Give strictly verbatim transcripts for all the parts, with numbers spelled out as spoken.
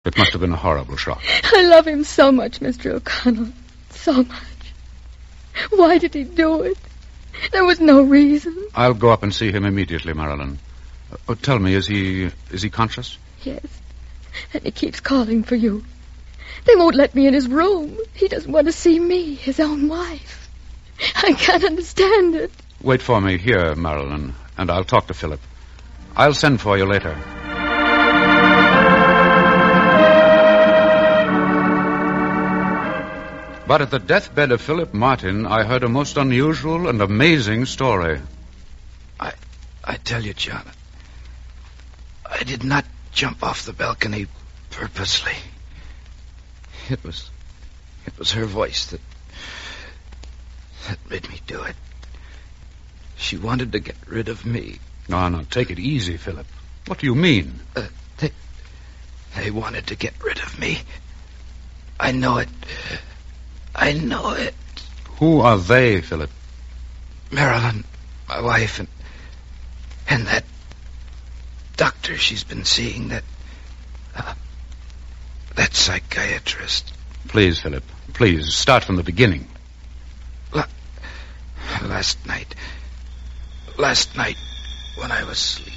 It must have been a horrible shock. I love him so much, Mister O'Connell. So much. Why did he do it? There was no reason. I'll go up and see him immediately, Marilyn. Uh, tell me, is he is he conscious? Yes. And he keeps calling for you. They won't let me in his room. He doesn't want to see me, his own wife. I can't understand it. Wait for me here, Marilyn, and I'll talk to Philip. I'll send for you later. But at the deathbed of Philip Martin, I heard a most unusual and amazing story. I, I tell you, John, I did not jump off the balcony purposely. It was, it was her voice that, that made me do it. She wanted to get rid of me. No, no, take it easy, Philip. What do you mean? Uh, they, they wanted to get rid of me. I know it. I know it. Who are they, Philip? Marilyn, my wife, and and that doctor she's been seeing, that uh, that psychiatrist. Please, Philip, please, start from the beginning. La- last night, last night when I was sleeping.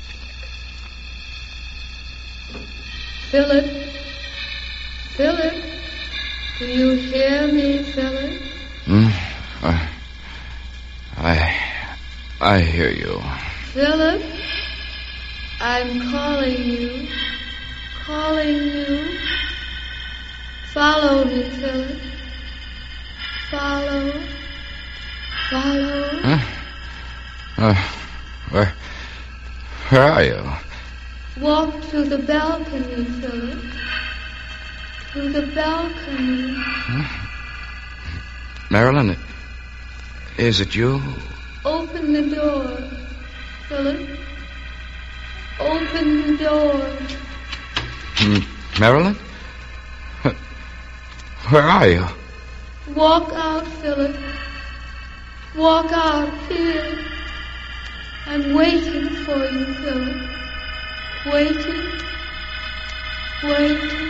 Philip? Philip? Do you hear me, Philip? Hmm? I, I, I hear you. Philip? I'm calling you. Calling you. Follow me, Philip. Follow. Follow. Huh? Uh, where, where are you? Walk to the balcony, Philip. To the balcony. Huh? Marilyn, is it you? Open the door, Philip. Open the door. Hmm. Marilyn? Where are you? Walk out, Philip. Walk out here. I'm waiting for you, Philip. Waiting. Waiting.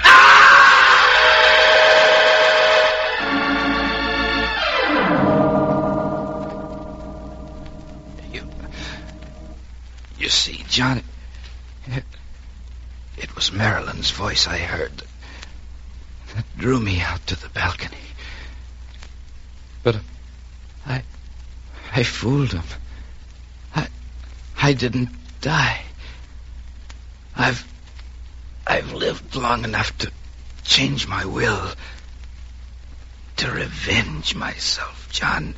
You, you see, John, it, it was Marilyn's voice I heard that, that drew me out to the balcony. But I, I fooled him. I, I didn't die. I've, I've lived long enough to change my will, to revenge myself, John.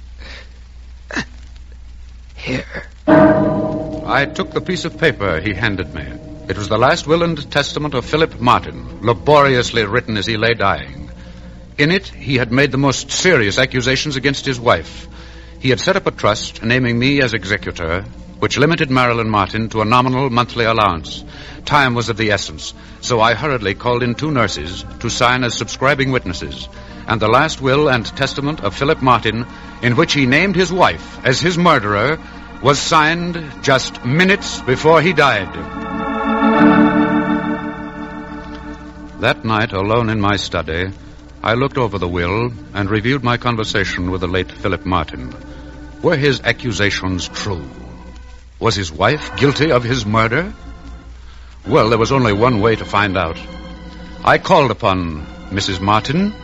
Here. I took the piece of paper he handed me. It was the last will and testament of Philip Martin, laboriously written as he lay dying. In it, he had made the most serious accusations against his wife. He had set up a trust, naming me as executor, which limited Marilyn Martin to a nominal monthly allowance. Time was of the essence, so I hurriedly called in two nurses to sign as subscribing witnesses, and the last will and testament of Philip Martin, in which he named his wife as his murderer, was signed just minutes before he died. That night, alone in my study, I looked over the will and reviewed my conversation with the late Philip Martin. Were his accusations true? Was his wife guilty of his murder? Well, there was only one way to find out. I called upon Missus Martin.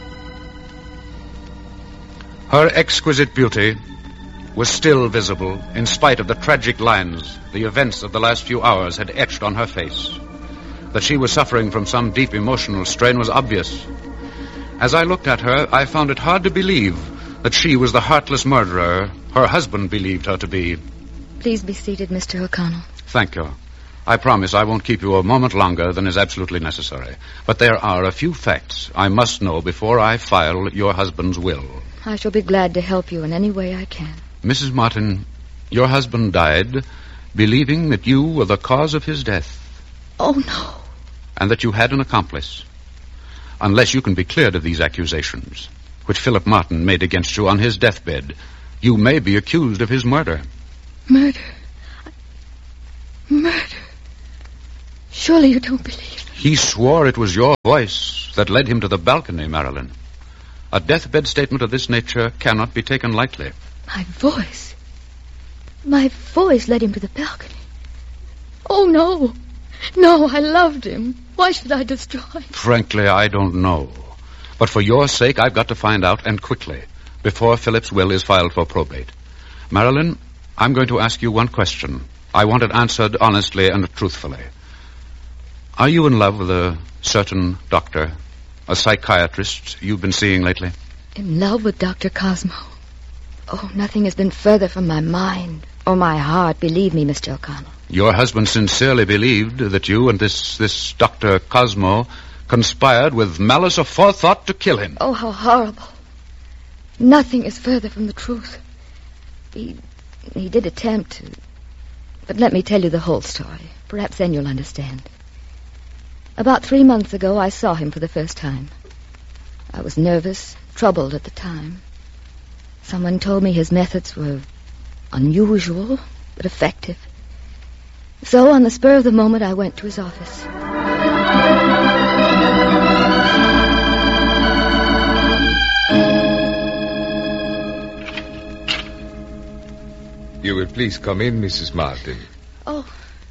Her exquisite beauty was still visible in spite of the tragic lines the events of the last few hours had etched on her face. That she was suffering from some deep emotional strain was obvious. As I looked at her, I found it hard to believe that she was the heartless murderer her husband believed her to be. Please be seated, Mister O'Connell. Thank you. I promise I won't keep you a moment longer than is absolutely necessary. But there are a few facts I must know before I file your husband's will. I shall be glad to help you in any way I can. Missus Martin, your husband died believing that you were the cause of his death. Oh, no. And that you had an accomplice. Unless you can be cleared of these accusations, which Philip Martin made against you on his deathbed, you may be accused of his murder. Murder? Murder? Surely you don't believe me. He swore it was your voice that led him to the balcony, Marilyn. A deathbed statement of this nature cannot be taken lightly. My voice? My voice led him to the balcony. Oh, no. No, I loved him. Why should I destroy him? Frankly, I don't know. But for your sake, I've got to find out, and quickly, before Philip's will is filed for probate. Marilyn, I'm going to ask you one question. I want it answered honestly and truthfully. Are you in love with a certain doctor, a psychiatrist you've been seeing lately? In love with Doctor Cosmo? Oh, nothing has been further from my mind or my heart, believe me, Mister O'Connell. Your husband sincerely believed that you and this, this Doctor Cosmo conspired with malice aforethought to kill him. Oh, how horrible. Nothing is further from the truth. He, he did attempt to... But let me tell you the whole story. Perhaps then you'll understand. About three months ago, I saw him for the first time. I was nervous, troubled at the time. Someone told me his methods were unusual, but effective. So, on the spur of the moment, I went to his office. You will please come in, Missus Martin. Oh,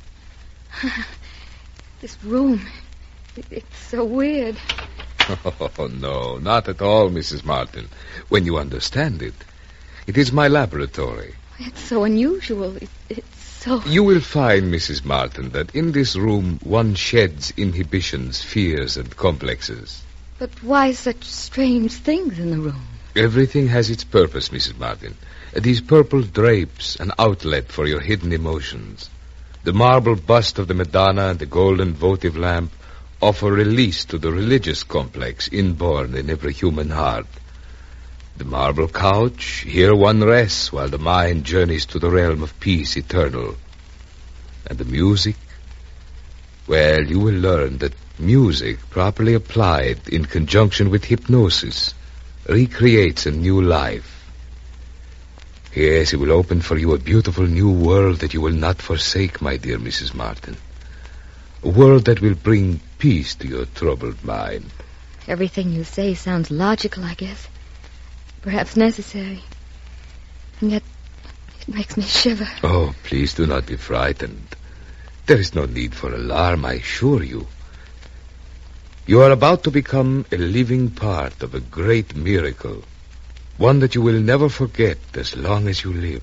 this room, it, it's so weird. Oh, no, not at all, Missus Martin. When you understand it, it is my laboratory. It's so unusual. It, it's so... You will find, Missus Martin, that in this room one sheds inhibitions, fears, and complexes. But why such strange things in the room? Everything has its purpose, Missus Martin. These purple drapes, an outlet for your hidden emotions. The marble bust of the Madonna and the golden votive lamp offer release to the religious complex inborn in every human heart. The marble couch, here one rests while the mind journeys to the realm of peace eternal. And the music? Well, you will learn that music, properly applied in conjunction with hypnosis, recreates a new life. Yes, it will open for you a beautiful new world that you will not forsake, my dear Missus Martin. A world that will bring peace to your troubled mind. Everything you say sounds logical, I guess. Perhaps necessary. And yet, it makes me shiver. Oh, please do not be frightened. There is no need for alarm, I assure you. You are about to become a living part of a great miracle. One that you will never forget as long as you live.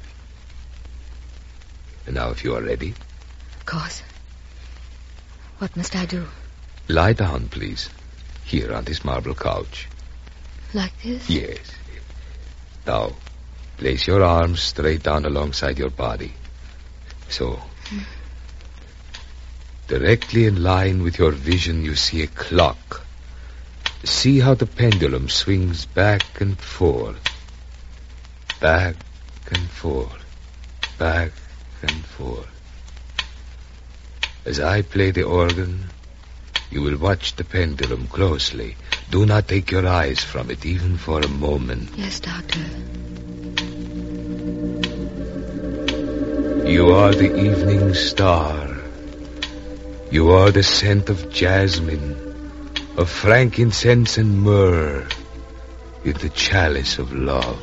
And now, if you are ready. Of course. What must I do? Lie down, please. Here on this marble couch. Like this? Yes. Now, place your arms straight down alongside your body. So. Hmm. Directly in line with your vision, you see a clock. See how the pendulum swings back and forth. Back and forth. Back and forth. As I play the organ, you will watch the pendulum closely. Do not take your eyes from it, even for a moment. Yes, Doctor. You are the evening star. You are the scent of jasmine, of frankincense and myrrh in the chalice of love.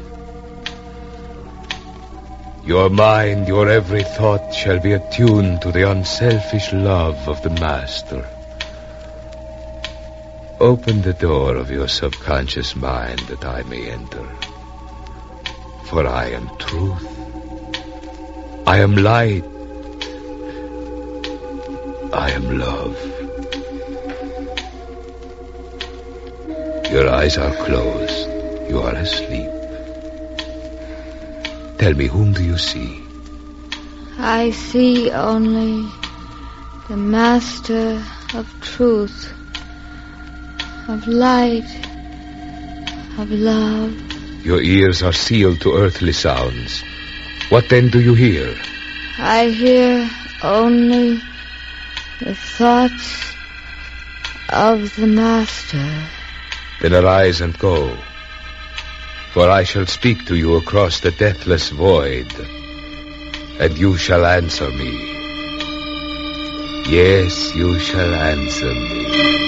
Your mind, your every thought shall be attuned to the unselfish love of the Master. Open the door of your subconscious mind that I may enter. For I am truth. I am light. I am love. Your eyes are closed. You are asleep. Tell me, whom do you see? I see only the Master of truth, of light, of love. Your ears are sealed to earthly sounds. What then do you hear? I hear only the thoughts of the Master. Then arise and go, for I shall speak to you across the deathless void, and you shall answer me. Yes, you shall answer me.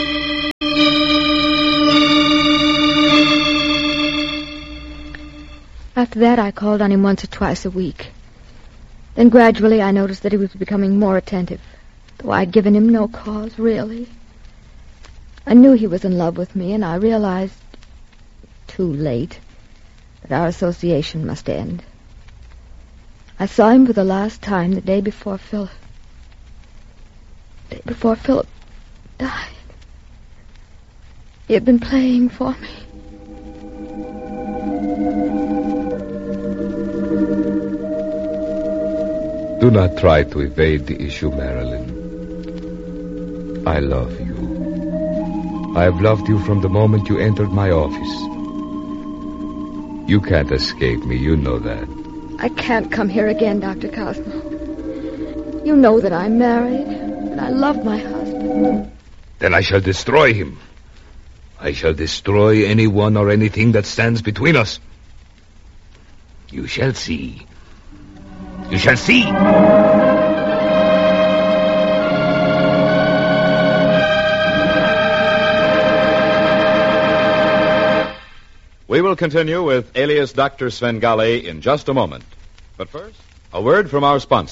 After that, I called on him once or twice a week. Then gradually I noticed that he was becoming more attentive, though I'd given him no cause, really. I knew he was in love with me, and I realized, too late, that our association must end. I saw him for the last time the day before Philip... The day before Philip died. He had been playing for me. Do not try to evade the issue, Marilyn. I love you. I have loved you from the moment you entered my office. You can't escape me, you know that. I can't come here again, Doctor Cosmo. You know that I'm married, and I love my husband. Then I shall destroy him. I shall destroy anyone or anything that stands between us. You shall see. You shall see. We will continue with Alias Doctor Svengali in just a moment. But first, a word from our sponsor.